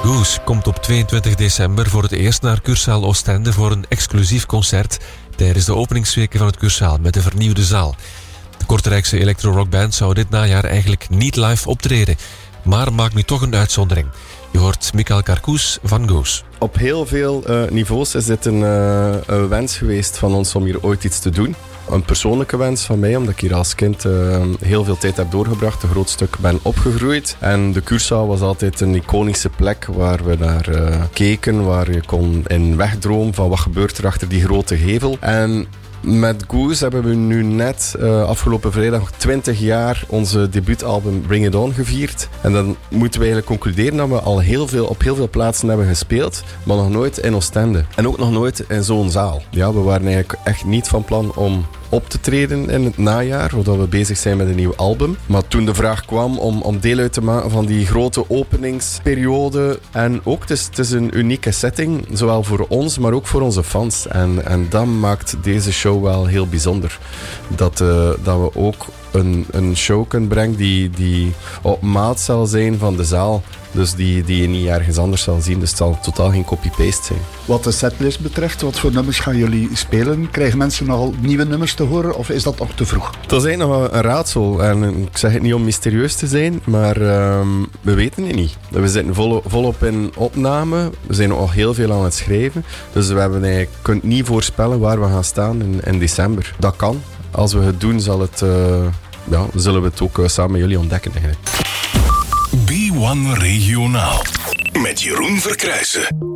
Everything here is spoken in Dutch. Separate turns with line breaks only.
Goose komt op 22 december voor het eerst naar Cursaal Oostende voor een exclusief concert tijdens de openingsweken van het Cursaal met de vernieuwde zaal. De Kortrijkse electro-rockband zou dit najaar eigenlijk niet live optreden, maar maakt nu toch een uitzondering. Je hoort Michael Carcous van Goose.
Op heel veel niveaus is dit een wens geweest van ons om hier ooit iets te doen. Een persoonlijke wens van mij, omdat ik hier als kind heel veel tijd heb doorgebracht, een groot stuk ben opgegroeid. En de Cursaal was altijd een iconische plek waar we naar keken, waar je kon in wegdromen van wat gebeurt er achter die grote gevel. En met Goose hebben we nu net afgelopen vrijdag 20 jaar onze debuutalbum Bring It On gevierd. En dan moeten we eigenlijk concluderen dat we al op heel veel plaatsen hebben gespeeld, maar nog nooit in Oostende. En ook nog nooit in zo'n zaal. Ja, we waren eigenlijk echt niet van plan om op te treden in het najaar, zodat we bezig zijn met een nieuw album. Maar toen de vraag kwam om deel uit te maken van die grote openingsperiode, en ook, het is een unieke setting, zowel voor ons, maar ook voor onze fans. En dat maakt deze show wel heel bijzonder. Dat we ook een show kunnen brengen die op maat zal zijn van de zaal. Dus die je niet ergens anders zal zien. Dus het zal totaal geen copy-paste zijn.
Wat de setlist betreft, wat voor nummers gaan jullie spelen? Krijgen mensen nogal nieuwe nummers te horen of is dat nog te vroeg?
Dat is eigenlijk nog een raadsel. En ik zeg het niet om mysterieus te zijn, maar we weten het niet. We zitten volop in opname. We zijn nog heel veel aan het schrijven. Dus we kunnen niet voorspellen waar we gaan staan in december. Dat kan. Als we het doen, zullen we het ook samen met jullie ontdekken.
B1 Regionaal met Jeroen Verkruijsen.